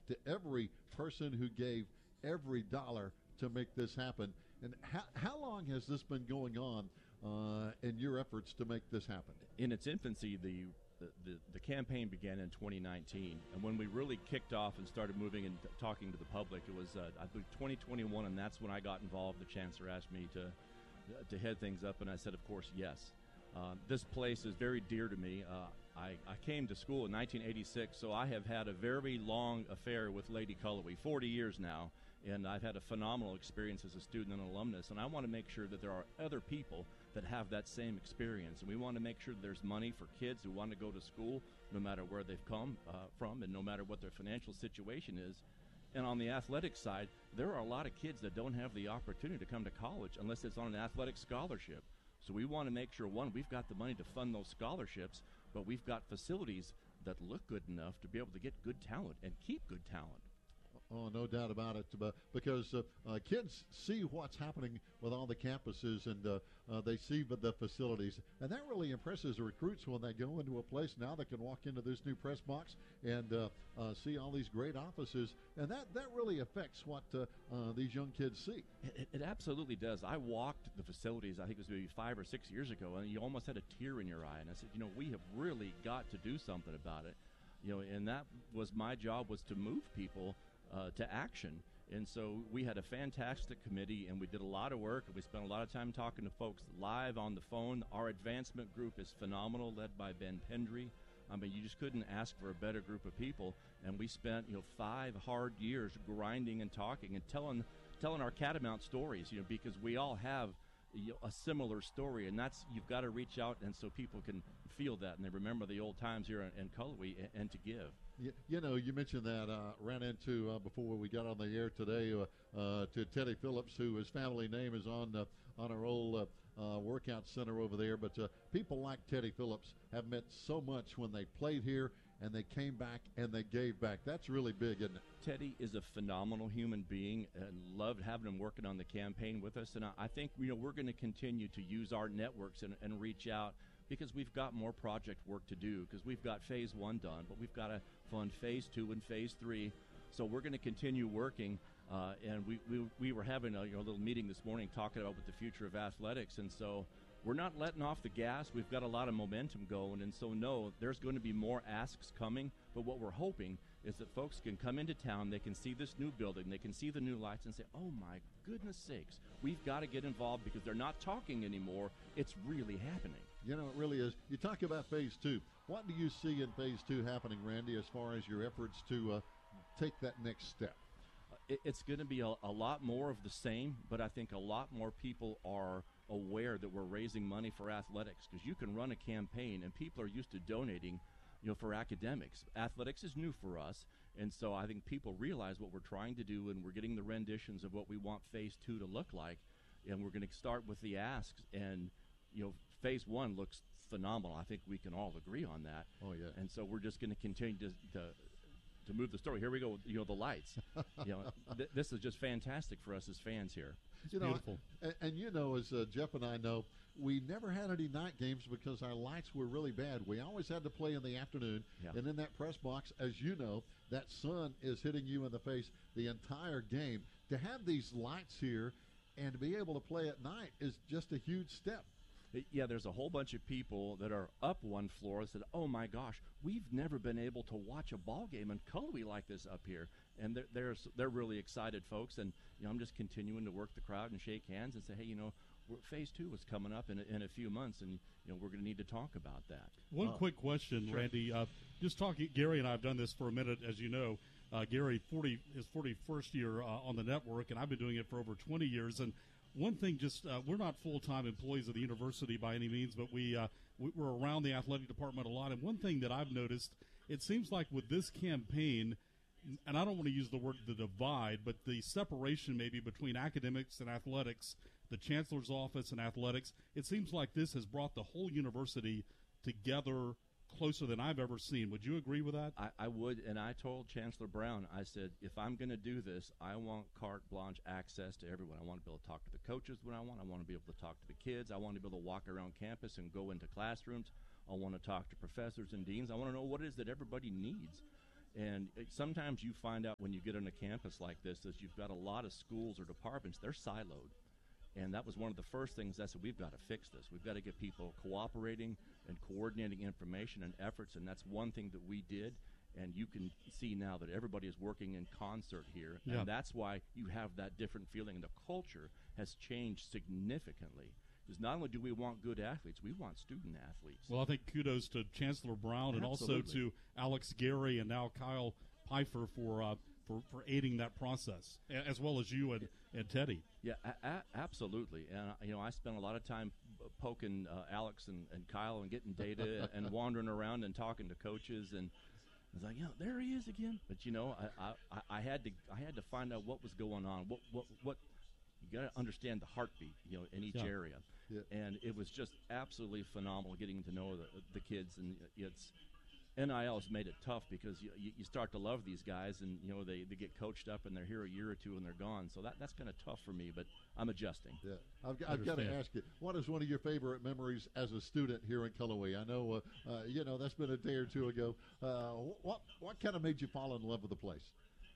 to every person who gave every dollar to make this happen. And how long has this been going on in your efforts to make this happen? In its infancy, the campaign began in 2019, and when we really kicked off and started moving and talking to the public, it was I believe 2021, and that's when I got involved. The chancellor asked me to head things up, and I said, of course, yes. This place is very dear to me. I came to school in 1986, so I have had a very long affair with Lady Cullowhee, 40 years now, and I've had a phenomenal experience as a student and alumnus, and I want to make sure that there are other people that have that same experience, and we want to make sure that there's money for kids who want to go to school no matter where they've come from and no matter what their financial situation is. And on the athletic side, there are a lot of kids that don't have the opportunity to come to college unless it's on an athletic scholarship. So we want to make sure, one, we've got the money to fund those scholarships, but we've got facilities that look good enough to be able to get good talent and keep good talent. Oh, no doubt about it, because kids see what's happening with all the campuses, and they see the facilities, and that really impresses the recruits when they go into a place now that can walk into this new press box and see all these great offices, and that really affects what these young kids see. It absolutely does. I walked the facilities, I think it was maybe 5 or 6 years ago, and you almost had a tear in your eye, and I said, we have really got to do something about it, and that was my job, was to move people to action. And so we had a fantastic committee, and we did a lot of work, and we spent a lot of time talking to folks live on the phone. Our advancement group is phenomenal, led by Ben Pendry. I mean, you just couldn't ask for a better group of people. And we spent 5 hard years grinding and talking and telling our Catamount stories, because we all have a similar story, and that's, you've got to reach out, and so people can feel that and they remember the old times here in Cullowhee and to give. You mentioned that. Ran into before we got on the air today to Teddy Phillips, who his family name is on our old workout center over there. But people like Teddy Phillips have meant so much when they played here, and they came back and they gave back. That's really big, isn't it? Teddy is a phenomenal human being, and loved having him working on the campaign with us. And I think we're going to continue to use our networks and reach out, because we've got more project work to do, because we've got phase 1 done, but we've got to fund phase 2 and phase 3. So we're going to continue working, and we were having a little meeting this morning talking about what the future of athletics, and so we're not letting off the gas. We've got a lot of momentum going, and so no, there's going to be more asks coming, but what we're hoping is that folks can come into town, they can see this new building, they can see the new lights and say, oh my goodness sakes, we've got to get involved, because they're not talking anymore, it's really happening. It really is. You talk about phase 2. What do you see in phase 2 happening, Randy, as far as your efforts to take that next step? It's going to be a lot more of the same, but I think a lot more people are aware that we're raising money for athletics, because you can run a campaign and people are used to donating for academics. Athletics is new for us, and so I think people realize what we're trying to do, and we're getting the renditions of what we want phase 2 to look like, and we're going to start with the asks, and phase 1 looks phenomenal. I think we can all agree on that. Oh yeah. And so we're just going to continue to move the story. Here we go, the lights. This is just fantastic for us as fans here. It's beautiful. And as Jeff and I know, we never had any night games because our lights were really bad. We always had to play in the afternoon. Yeah. And in that press box, as you know, that sun is hitting you in the face the entire game. To have these lights here and to be able to play at night is just a huge step. Yeah, there's a whole bunch of people that are up one floor that said, oh my gosh, we've never been able to watch a ball game in Cullowhee like this up here. And they're really excited folks, and I'm just continuing to work the crowd and shake hands and say, hey, phase 2 is coming up in a few months, and we're going to need to talk about that. One quick question, sure. Randy. Just talking, Gary and I have done this for a minute, as you know. Gary, his 41st year on the network, and I've been doing it for over 20 years. And one thing, we're not full-time employees of the university by any means, but we're around the athletic department a lot. And one thing that I've noticed, it seems like with this campaign, and I don't want to use the word the divide, but the separation maybe between academics and athletics, the chancellor's office and athletics, it seems like this has brought the whole university together closer than I've ever seen. Would you agree with that? I would, and I told Chancellor Brown, I said, if I'm going to do this, I want carte blanche access to everyone. I want to be able to talk to the coaches when I want to be able to talk to the kids. I want to be able to walk around campus and go into classrooms. I want to talk to professors and deans. I want to know what it is that everybody needs. And sometimes you find out when you get on a campus like this is you've got a lot of schools or departments, they're siloed. And that was one of the first things I said, we've got to fix this. We've got to get people cooperating and coordinating information and efforts, and that's one thing that we did. And you can see now that everybody is working in concert here, and that's why you have that different feeling. The culture has changed significantly. Because not only do we want good athletes, we want student athletes. Well, I think kudos to Chancellor Brown and also to Alex Gary and now Kyle Pfeiffer for aiding that process, as well as you and Teddy. Yeah, absolutely. And, I spent a lot of time poking Alex and Kyle and getting data and wandering around and talking to coaches. And I was like, there he is again. But, I had to find out what was going on. What you got to understand the heartbeat, in each area. Yeah. And it was just absolutely phenomenal getting to know the kids. And it's NIL has made it tough because you start to love these guys, and they get coached up and they're here a year or two and they're gone. So that's kind of tough for me, but I'm adjusting. Yeah, I've got to ask you, what is one of your favorite memories as a student here in Cullowhee? I know that's been a day or two ago. What kind of made you fall in love with the place?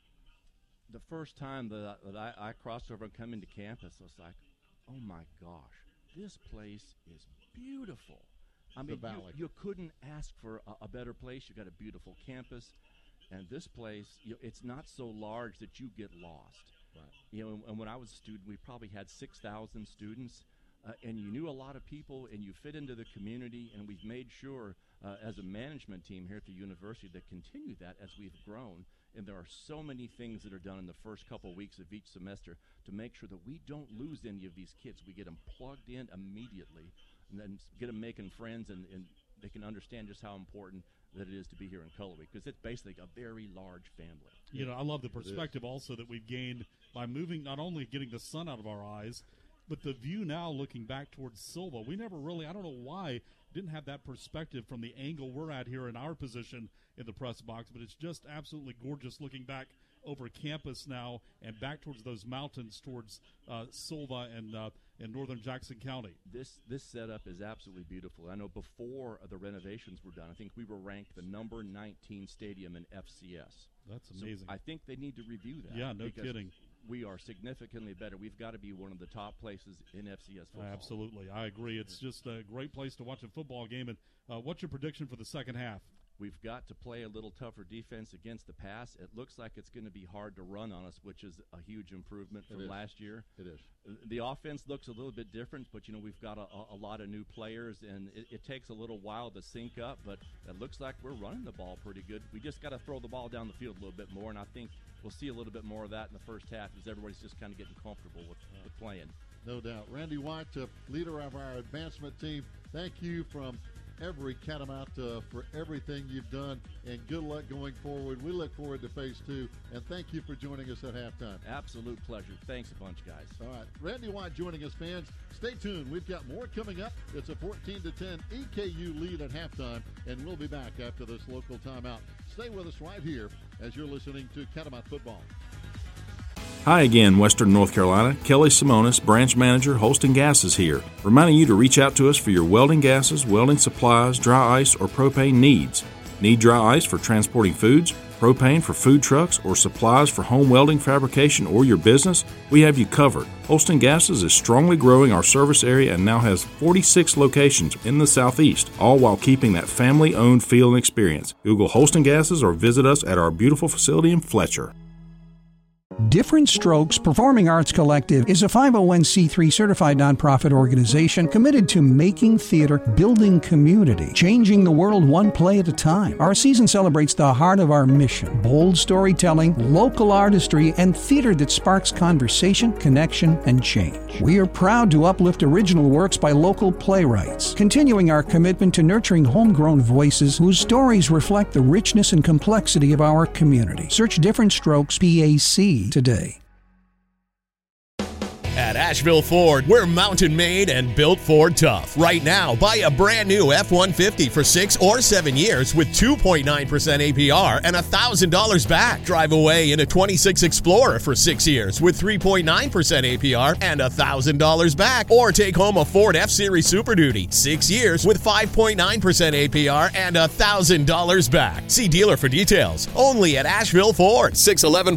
The first time that I crossed over and come into campus, I was like, oh my gosh, this place is beautiful. I mean, you couldn't ask for a better place. You got a beautiful campus, and this place, it's not so large that you get lost. Right. And when I was a student, we probably had 6,000 students, and you knew a lot of people, and you fit into the community. And we've made sure, as a management team here at the university, to continue that as we've grown. And there are so many things that are done in the first couple of weeks of each semester to make sure that we don't lose any of these kids. We get them plugged in immediately, and then get them making friends, and they can understand just how important that it is to be here in Cullowhee, because it's basically a very large family. I love the perspective also that we've gained by moving, not only getting the sun out of our eyes, but the view now looking back towards Silva. We never really, I don't know why, didn't have that perspective from the angle we're at here in our position in the press box, but it's just absolutely gorgeous looking back over campus now and back towards those mountains towards Silva and northern Jackson County. This setup is absolutely beautiful. I know before the renovations were done, I think we were ranked the number 19 stadium in FCS. That's amazing. So I think they need to review that. Yeah, no kidding. We are significantly better. We've got to be one of the top places in FCS football. Absolutely. I agree. It's just a great place to watch a football game. And what's your prediction for the second half? We've got to play a little tougher defense against the pass. It looks like it's going to be hard to run on us, which is a huge improvement from last year. It is. The offense looks a little bit different, but, we've got a lot of new players, and it takes a little while to sync up, but it looks like we're running the ball pretty good. We just got to throw the ball down the field a little bit more, and I think we'll see a little bit more of that in the first half as everybody's just kind of getting comfortable with playing. No doubt. Randy White, leader of our advancement team, thank you from every Catamount for everything you've done, and good luck going forward. We look forward to phase 2, and thank you for joining us at halftime. Absolute pleasure. Thanks a bunch, guys. All right, Randy White joining us, fans. Stay tuned. We've got more coming up. It's a 14-10 EKU lead at halftime, and we'll be back after this local timeout. Stay with us right here as you're listening to Catamount Football. Hi again, Western North Carolina. Kelly Simonis, Branch Manager, Holston Gases here, reminding you to reach out to us for your welding gases, welding supplies, dry ice, or propane needs. Need dry ice for transporting foods, propane for food trucks, or supplies for home welding fabrication or your business? We have you covered. Holston Gases is strongly growing our service area and now has 46 locations in the Southeast, all while keeping that family-owned feel and experience. Google Holston Gases or visit us at our beautiful facility in Fletcher. Different Strokes Performing Arts Collective is a 501c3 certified nonprofit organization committed to making theater, building community, changing the world one play at a time. Our season celebrates the heart of our mission: bold storytelling, local artistry, and theater that sparks conversation, connection, and change. We are proud to uplift original works by local playwrights, continuing our commitment to nurturing homegrown voices whose stories reflect the richness and complexity of our community. Search Different Strokes PAC today. At Asheville Ford, we're mountain made and built Ford tough. Right now, buy a brand new F-150 for 6 or 7 years with 2.9% APR and $1,000 back. Drive away in a 26 Explorer for 6 years with 3.9% APR and $1,000 back. Or take home a Ford F-Series Super Duty, 6 years with 5.9% APR and $1,000 back. See dealer for details. Only at Asheville Ford, 611